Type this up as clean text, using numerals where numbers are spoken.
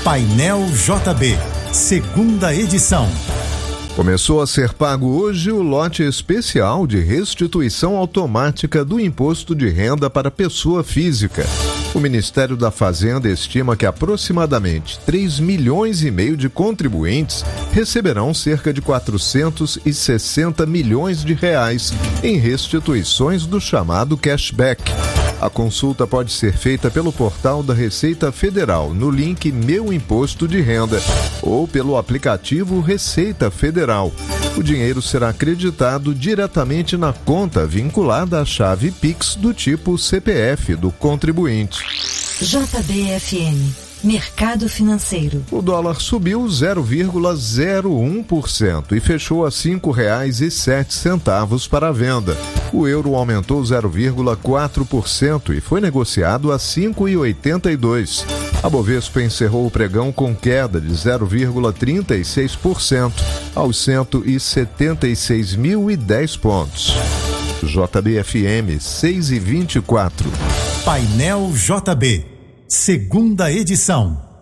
Painel JB, segunda edição. Começou a ser pago hoje o lote especial de restituição automática do imposto de renda para pessoa física. O Ministério da Fazenda estima que aproximadamente 3,5 milhões de contribuintes receberão cerca de 460 milhões de reais em restituições do chamado cashback. A consulta pode ser feita pelo portal da Receita Federal no link Meu Imposto de Renda ou pelo aplicativo Receita Federal. O dinheiro será acreditado diretamente na conta vinculada à chave Pix do tipo CPF do contribuinte. JBFM, Mercado Financeiro. O dólar subiu 0,01% e fechou a R$ 5,07 para a venda. O euro aumentou 0,4% e foi negociado a R$ 5,82. A Bovespa encerrou o pregão com queda de 0,36% aos 176.010 pontos. JBFM 6:24. Painel JB, segunda edição.